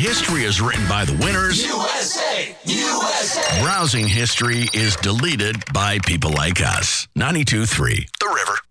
History is written by the winners. USA! USA! Browsing history is deleted by people like us. 92.3 The River.